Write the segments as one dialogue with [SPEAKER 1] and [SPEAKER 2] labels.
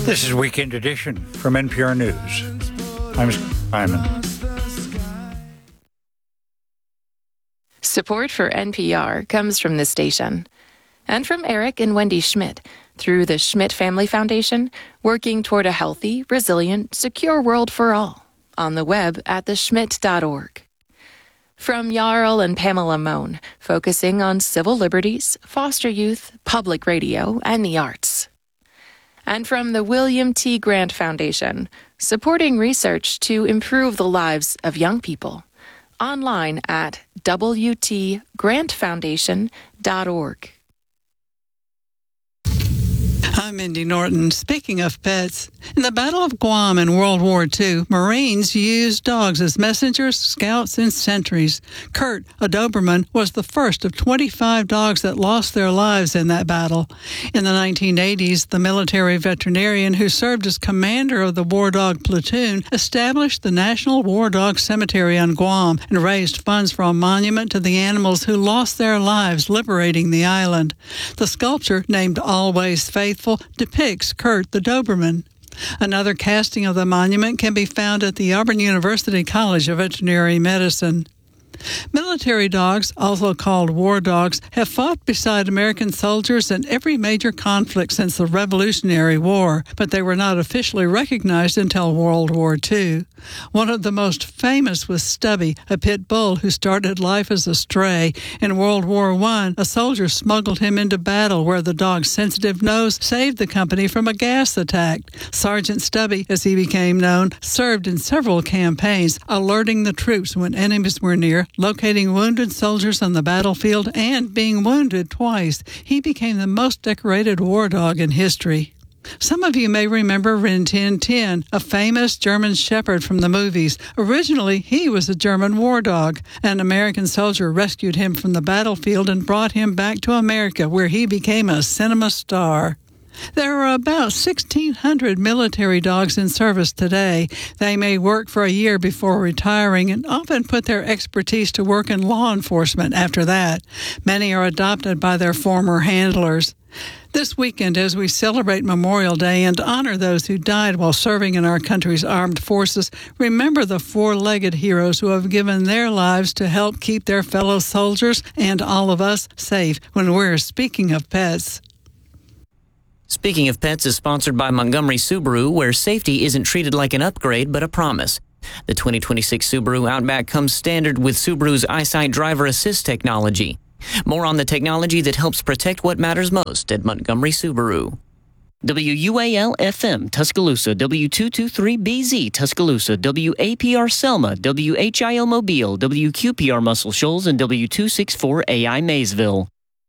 [SPEAKER 1] This is Weekend Edition from NPR News. I'm Simon.
[SPEAKER 2] Support for NPR comes from this station and from Eric and Wendy Schmidt through the Schmidt Family Foundation, working toward a healthy, resilient, secure world for all on the web at theschmidt.org. From Jarl and Pamela Mohn, focusing on civil liberties, foster youth, public radio, and the arts. And from the William T. Grant Foundation, supporting research to improve the lives of young people. Online at wtgrantfoundation.org.
[SPEAKER 3] I'm Mindy Norton. Speaking of pets, in the Battle of Guam in World War II, Marines used dogs as messengers, scouts, and sentries. Kurt, a Doberman, was the first of 25 dogs that lost their lives in that battle. In the 1980s, the military veterinarian who served as commander of the War Dog Platoon established the National War Dog Cemetery on Guam and raised funds for a monument to the animals who lost their lives liberating the island. The sculpture, named Always Faithful, depicts Kurt the Doberman. Another casting of the monument can be found at the Auburn University College of Veterinary Medicine. Military dogs, also called war dogs, have fought beside American soldiers in every major conflict since the Revolutionary War, but they were not officially recognized until World War II. One of the most famous was Stubby, a pit bull who started life as a stray. In World War I, a soldier smuggled him into battle where the dog's sensitive nose saved the company from a gas attack. Sergeant Stubby, as he became known, served in several campaigns, alerting the troops when enemies were near, locating wounded soldiers on the battlefield, and being wounded twice. He became the most decorated war dog in history. Some of you may remember Rin Tin Tin, a famous German shepherd from the movies. Originally, he was a German war dog. An American soldier rescued him from the battlefield and brought him back to America, where he became a cinema star. There are about 1,600 military dogs in service today. They may work for a year before retiring and often put their expertise to work in law enforcement after that. Many are adopted by their former handlers. This weekend, as we celebrate Memorial Day and honor those who died while serving in our country's armed forces, remember the four-legged heroes who have given their lives to help keep their fellow soldiers and all of us safe when we're speaking of pets.
[SPEAKER 4] Speaking of Pets is sponsored by Montgomery Subaru, where safety isn't treated like an upgrade but a promise. The 2026 Subaru Outback comes standard with Subaru's EyeSight driver assist technology. More on the technology that helps protect what matters most at Montgomery Subaru. WUAL-FM, Tuscaloosa, W223BZ, Tuscaloosa, WAPR Selma, WHIL Mobile, WQPR Muscle Shoals, and W264AI Maysville.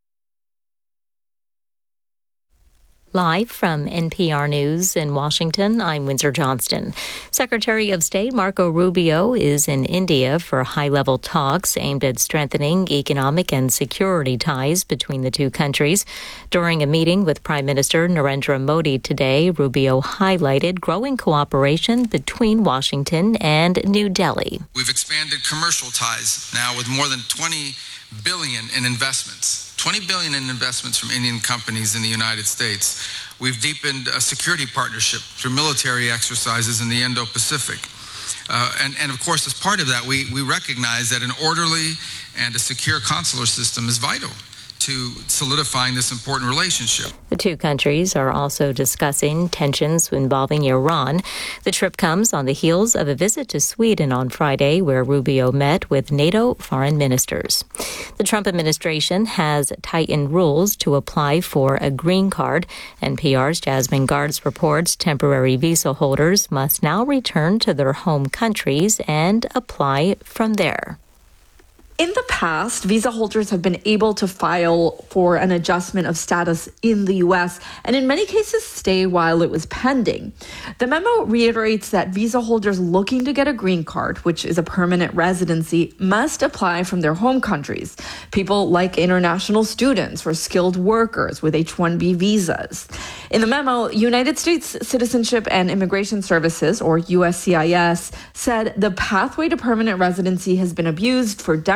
[SPEAKER 5] Live from NPR News in Washington, I'm Windsor Johnston. Secretary of State Marco Rubio is in India for high-level talks aimed at strengthening economic and security ties between the two countries. During a meeting with Prime Minister Narendra Modi today, Rubio highlighted growing cooperation between Washington and New Delhi.
[SPEAKER 6] We've expanded commercial ties now with more than $20 billion in investments. $20 billion in investments from Indian companies in the United States. We've deepened a security partnership through military exercises in the Indo-Pacific. And of course, as part of that, we recognize that an orderly and a secure consular system is vital to solidifying this important relationship.
[SPEAKER 5] The two countries are also discussing tensions involving Iran. The trip comes on the heels of a visit to Sweden on Friday, where Rubio met with NATO foreign ministers. The Trump administration has tightened rules to apply for a green card. NPR's Jasmine Gards reports temporary visa holders must now return to their home countries and apply from there.
[SPEAKER 7] In the past, visa holders have been able to file for an adjustment of status in the U.S. and in many cases stay while it was pending. The memo reiterates that visa holders looking to get a green card, which is a permanent residency, must apply from their home countries. People like international students or skilled workers with H-1B visas. In the memo, United States Citizenship and Immigration Services, or USCIS, said the pathway to permanent residency has been abused for decades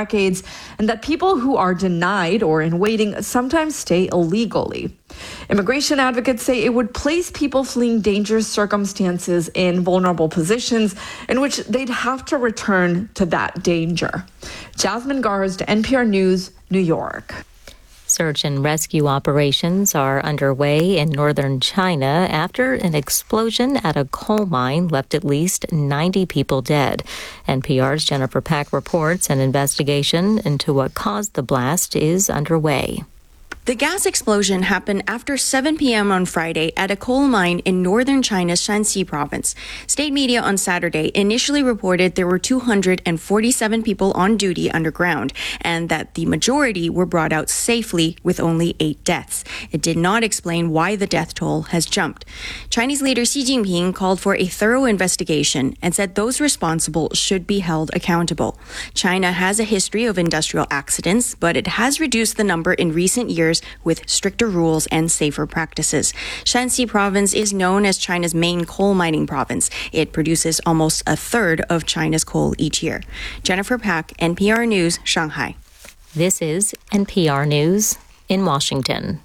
[SPEAKER 7] decades, and that people who are denied or in waiting sometimes stay illegally. Immigration advocates say it would place people fleeing dangerous circumstances in vulnerable positions in which they'd have to return to that danger. Jasmine Garst, NPR News, New York.
[SPEAKER 5] Search and rescue operations are underway in northern China after an explosion at a coal mine left at least 90 people dead. NPR's Jennifer Pack reports an investigation into what caused the blast is underway.
[SPEAKER 8] The gas explosion happened after 7 p.m. on Friday at a coal mine in northern China's Shanxi province. State media on Saturday initially reported there were 247 people on duty underground and that the majority were brought out safely with only 8 deaths. It did not explain why the death toll has jumped. Chinese leader Xi Jinping called for a thorough investigation and said those responsible should be held accountable. China has a history of industrial accidents, but it has reduced the number in recent years with stricter rules and safer practices. Shanxi province is known as China's main coal mining province. It produces almost a third of China's coal each year. Jennifer Pack, NPR News, Shanghai.
[SPEAKER 5] This is NPR News in Washington.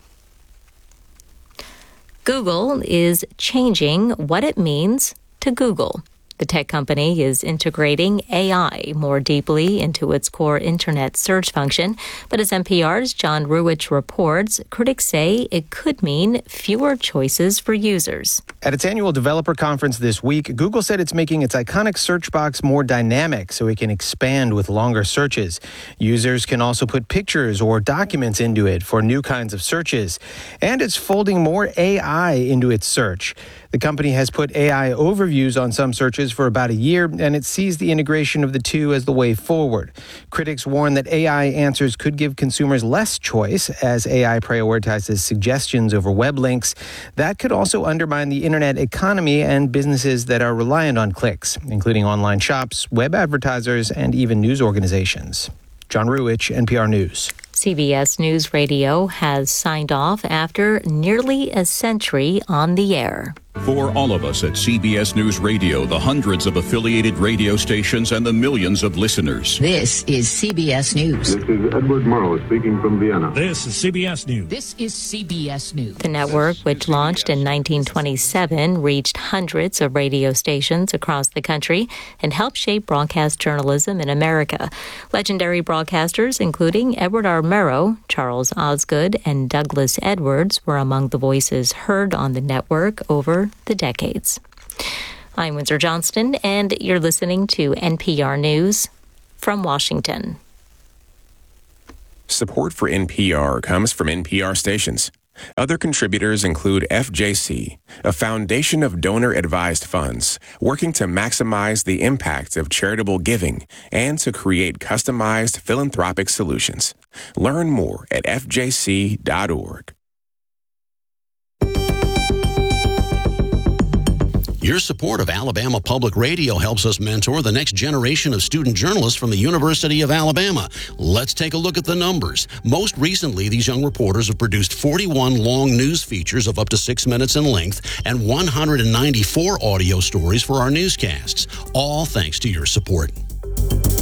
[SPEAKER 5] Google is changing what it means to Google. The tech company is integrating AI more deeply into its core internet search function. But as NPR's John Ruwitch reports, critics say it could mean fewer choices for users.
[SPEAKER 9] At its annual developer conference this week, Google said it's making its iconic search box more dynamic so it can expand with longer searches. Users can also put pictures or documents into it for new kinds of searches. And it's folding more AI into its search. The company has put AI overviews on some searches for about a year, and it sees the integration of the two as the way forward. Critics warn that AI answers could give consumers less choice as AI prioritizes suggestions over web links. That could also undermine the internet economy and businesses that are reliant on clicks, including online shops, web advertisers, and even news organizations. John Ruwitch, NPR News.
[SPEAKER 5] CBS News Radio has signed off after nearly a century on the air.
[SPEAKER 10] For all of us at CBS News Radio, the hundreds of affiliated radio stations and the millions of listeners.
[SPEAKER 11] This is CBS News.
[SPEAKER 12] This is Edward Murrow speaking from Vienna.
[SPEAKER 13] This is CBS News.
[SPEAKER 11] This is CBS News.
[SPEAKER 5] The network, which launched in 1927, reached hundreds of radio stations across the country and helped shape broadcast journalism in America. Legendary broadcasters, including Edward R. Murrow, Charles Osgood, and Douglas Edwards, were among the voices heard on the network over the decades. I'm Windsor Johnston, and you're listening to NPR News from Washington.
[SPEAKER 14] Support for NPR comes from NPR stations. Other contributors include FJC, a foundation of donor-advised funds working to maximize the impact of charitable giving and to create customized philanthropic solutions. Learn more at fjc.org.
[SPEAKER 15] Your support of Alabama Public Radio helps us mentor the next generation of student journalists from the University of Alabama. Let's take a look at the numbers. Most recently, these young reporters have produced 41 long news features of up to 6 minutes in length and 194 audio stories for our newscasts, all thanks to your support.